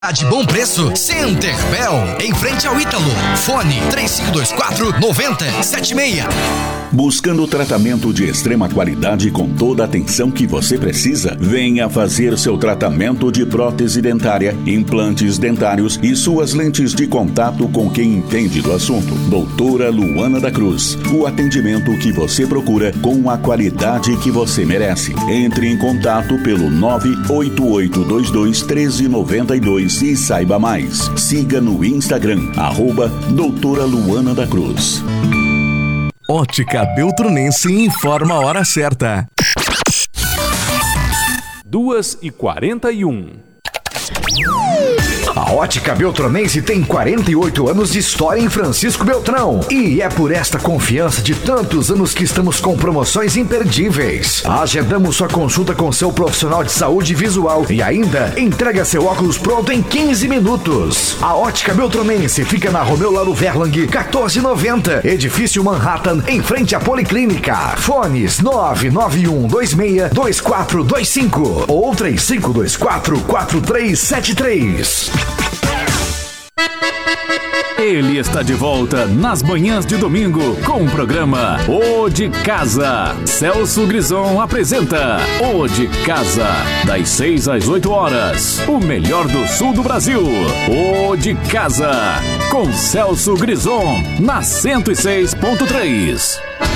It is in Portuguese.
De bom preço, Centerbel, em frente ao Ítalo. Fone 3524-9076. Buscando tratamento de extrema qualidade com toda a atenção que você precisa? Venha fazer seu tratamento de prótese dentária, implantes dentários e suas lentes de contato com quem entende do assunto. Doutora Luana da Cruz. O atendimento que você procura com a qualidade que você merece. Entre em contato pelo 988221392 e saiba mais. Siga no Instagram, @doutora Luana da Cruz. Ótica Beltronense informa a hora certa. 2h41. A Ótica Beltronense tem 48 anos de história em Francisco Beltrão. E é por esta confiança de tantos anos que estamos com promoções imperdíveis. Agendamos sua consulta com seu profissional de saúde visual e ainda entrega seu óculos pronto em 15 minutos. A Ótica Beltronense fica na Romeu Laro Verlang, 1490, Edifício Manhattan, em frente à Policlínica. Fones 991262425 ou 35244373. Ele está de volta nas manhãs de domingo com o programa O de Casa. Celso Grison apresenta O de Casa, das 6 às 8 horas. O melhor do sul do Brasil. O de Casa, com Celso Grison, na 106.3.